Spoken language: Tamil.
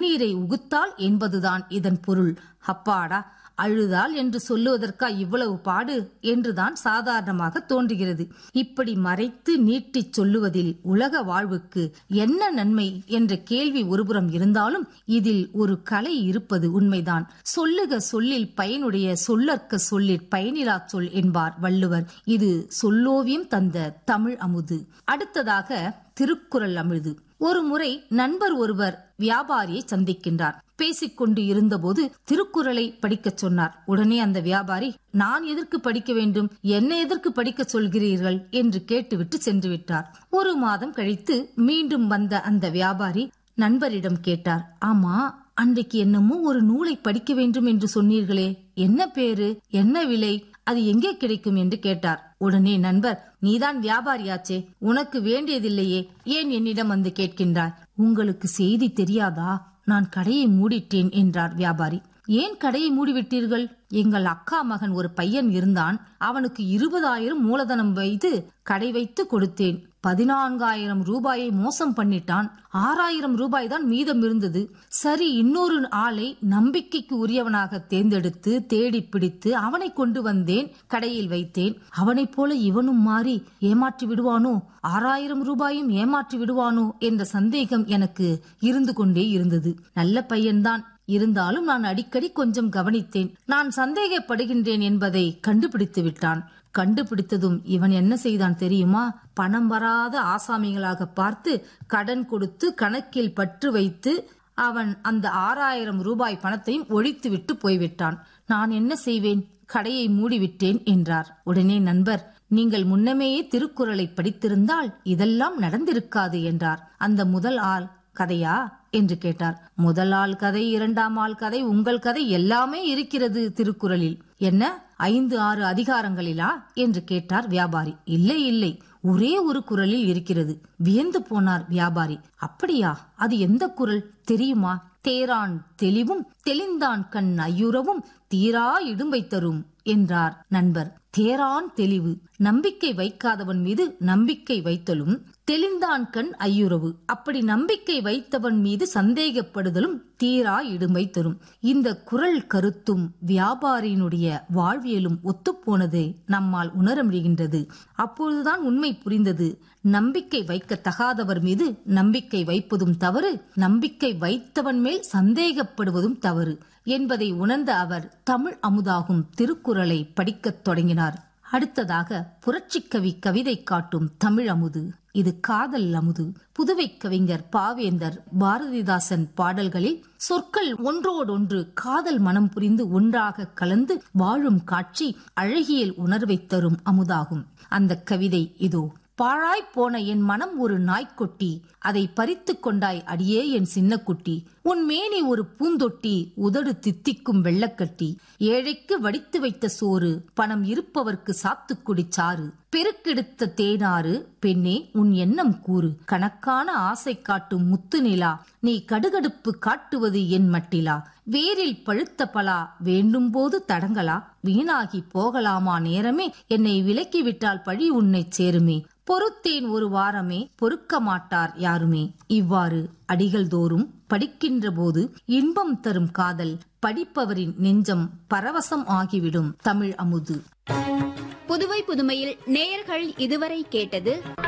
கண்ணீரை உகுத்தாள் என்பதுதான் இதன் பொருள். அப்பாடா, அழுதாள் என்று சொல்லுவதற்கா இவ்வளவு பாடு என்றுதான் சாதாரணமாக தோன்றுகிறது. இப்படி மறைத்து நீட்டிச் சொல்லுவதில் உலக வாழ்வுக்கு என்ன நன்மை என்ற கேள்வி ஒருபுறம் இருந்தாலும் இதில் ஒரு கலை இருப்பது உண்மைதான். சொல்லுக சொல்லில் பயனுடைய சொல்லற்க சொல்லிற் பயனிலா சொல் என்பார் வள்ளுவர். இது சொல்லோவியம் தந்த தமிழ் அமுது. அடுத்ததாக திருக்குறள் அமிழ்து. ஒரு முறை நண்பர் ஒருவர் வியாபாரியை சந்திக்கின்றார். பேசிக்கொண்டு இருந்தபோது திருக்குறளை படிக்கச் சொன்னார். உடனே அந்த வியாபாரி, நான் எதற்கு படிக்க வேண்டும், என்ன எதற்கு படிக்க சொல்கிறீர்கள் என்று கேட்டுவிட்டு சென்று விட்டார். ஒரு மாதம் கழித்து மீண்டும் வந்த அந்த வியாபாரி நண்பரிடம் கேட்டார், ஆமா, அன்றைக்கு என்னமோ ஒரு நூலை படிக்க வேண்டும் என்று சொன்னீர்களே, என்ன பேரு, என்ன விலை, அது எங்கே கிடைக்கும் என்று கேட்டார். உடனே நண்பர், நீதான் வியாபாரியாச்சே, உனக்கு வேண்டியதில்லையே, ஏன் என்னிடம் வந்து கேட்கின்றாய்? உங்களுக்கு செய்தி தெரியாதா, நான் கடையை மூடிட்டேன் என்றார் வியாபாரி. ஏன் கடையை மூடிவிட்டீர்கள்? எங்கள் அக்கா மகன் ஒரு பையன் இருந்தான், அவனுக்கு 20,000 மூலதனம் வைத்து கடை வைத்து கொடுத்தேன். 14,000 ரூபாயை மோசம் பண்ணிட்டான். 6,000 ரூபாய் தான் மீதம் இருந்தது. சரி, இன்னொரு ஆளை நம்பிக்கைக்கு உரியவனாக தேர்ந்தெடுத்து தேடி பிடித்து அவனை கொண்டு வந்தேன், கடையில் வைத்தேன். அவனைப் போல இவனும் மாறி ஏமாற்றி விடுவானோ, 6,000 ரூபாயும் ஏமாற்றி விடுவானோ என்ற சந்தேகம் எனக்கு இருந்து கொண்டே இருந்தது. நல்ல பையன்தான், இருந்தாலும் நான் அடிக்கடி கொஞ்சம் கவனித்தேன். நான் சந்தேகப்படுகின்றேன் என்பதை கண்டுபிடித்து விட்டான். கண்டுபிடித்ததும் இவன் என்ன செய்தான் தெரியுமா? பணம் வராத ஆசாமிகளாக பார்த்து கடன் கொடுத்து கணக்கில் பற்று வைத்து அவன் அந்த 6,000 ரூபாய் பணத்தையும் ஒழித்து விட்டு போய்விட்டான். நான் என்ன செய்வேன்? கடையை மூடிவிட்டேன் என்றார். உடனே நண்பர், நீங்கள் முன்னமேயே திருக்குறளை படித்திருந்தால் இதெல்லாம் நடந்திருக்காது என்றார். அந்த முதல் ஆள் கதையா என்று கேட்டார். முதல் ஆள் கதை, இரண்டாம் ஆள் கதை, உங்கள் கதை எல்லாமே இருக்கிறது திருக்குறளில். என்ன, 5-6 அதிகாரங்களிலா என்று கேட்டார் வியாபாரி. இல்லை இல்லை, ஒரே ஒரு குறளில் இருக்கிறது. வியந்து போனார் வியாபாரி. அப்படியா, அது எந்த குறள் தெரியுமா? தேரான் தெளிவும் தெளிந்தான் கண் ஐயுறவும் தீரா இடும்பை தரும் என்றார் நண்பர். தேரான் தெளிவு, நம்பிக்கை வைக்காதவன் மீது நம்பிக்கை வைத்தலும், தெளிந்தான் கண் ஐயுறவு, அப்படி நம்பிக்கை வைத்தவன் மீது சந்தேகப்படுதலும் தீரா இடும்பை தரும். இந்த குறள் கருத்தும் வியாபாரியினுடைய வாழ்வியலும் ஒத்துப்போனது நம்மால் உணர முடிகின்றது. அப்பொழுதுதான் உண்மை புரிந்தது. நம்பிக்கை வைக்க தகாதவர் மீது நம்பிக்கை வைப்பதும் தவறு, நம்பிக்கை வைத்தவன் மேல் சந்தேகப்படுவதும் தவறு என்பதை உணர்ந்த அவர் தமிழ் அமுதாகும் திருக்குறளை படிக்கத் தொடங்கினார். அடுத்ததாக புரட்சிக்கவி கவிதை காட்டும் தமிழ் அமுது. இது காதல் அமுது. புதுவை கவிஞர் பாவேந்தர் பாரதிதாசன் பாடல்களில் சொற்கள் ஒன்றோடொன்று காதல் மனம் புரிந்து ஒன்றாக கலந்து வாழும் காட்சி அழகியல் உணர்வை தரும் அமுதாகும். அந்த கவிதை இதோ. பாழாய் போன என் மனம் ஒரு நாய்க்குட்டி, அதை பறித்து கொண்டாய் அடியே என் சின்ன குட்டி. உன் மேனி ஒரு பூந்தொட்டி, உதடு தித்திக்கும் வெள்ளக்கட்டி. ஏழைக்கு வடித்து வைத்த சோறு, பணம் இருப்பவர்க்கு சாத்துக்குடி சாறு. பெருக்கெடுத்த தேனாறு, பெண்ணே உன் எண்ணம் கூறு. கணக்கான ஆசை காட்டும் முத்து நிலா, நீ கடுகடுப்பு காட்டுவது என் மட்டிலா. வேரில் பழுத்த பலா, வேண்டும் போது தடங்களா. வீணாகி போகலாமா நேரமே, என்னை விலக்கிவிட்டால் பழி உன்னை சேருமே. பொறுத்தேன் ஒரு வாரமே, பொறுக்க மாட்டார் யாருமே. இவ்வாறு அடிகள் தோறும் படிக்கின்ற போது இன்பம் தரும் காதல், படிப்பவரின் நெஞ்சம் பரவசம் ஆகிவிடும் தமிழ் அமுது. புதுவை புதுமையில் நேயர்கள் இதுவரை கேட்டது